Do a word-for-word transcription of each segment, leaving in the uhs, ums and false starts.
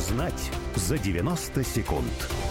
Узнать за девяносто секунд.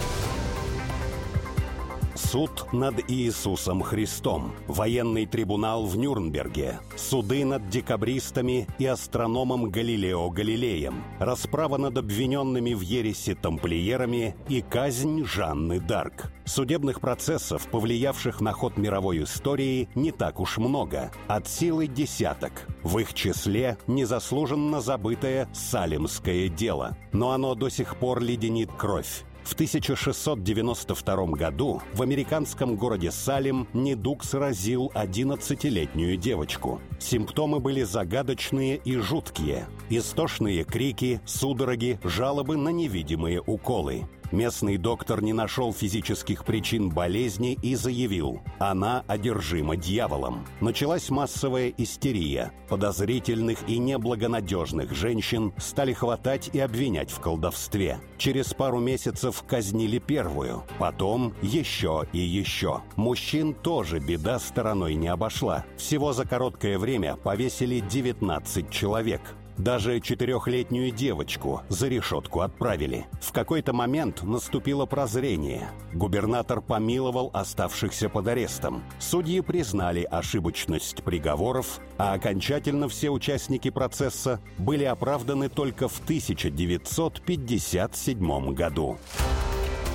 Суд над Иисусом Христом, военный трибунал в Нюрнберге, суды над декабристами и астрономом Галилео Галилеем, расправа над обвиненными в ереси тамплиерами и казнь Жанны д'Арк. Судебных процессов, повлиявших на ход мировой истории, не так уж много, от силы десяток. В их числе незаслуженно забытое Салемское дело, но оно до сих пор леденит кровь. В тысяча шестьсот девяносто втором году в американском городе Салем недуг сразил одиннадцатилетнюю девочку. Симптомы были загадочные и жуткие. Истошные крики, судороги, жалобы на невидимые уколы. Местный доктор не нашел физических причин болезни и заявил: она одержима дьяволом. Началась массовая истерия. Подозрительных и неблагонадежных женщин стали хватать и обвинять в колдовстве. Через пару месяцев казнили первую, потом еще и еще. Мужчин тоже беда стороной не обошла. Всего за короткое время повесили девятнадцать человек. Даже четырехлетнюю девочку за решетку отправили. В какой-то момент наступило прозрение. Губернатор помиловал оставшихся под арестом. Судьи признали ошибочность приговоров, а окончательно все участники процесса были оправданы только в тысяча девятьсот пятьдесят седьмом году.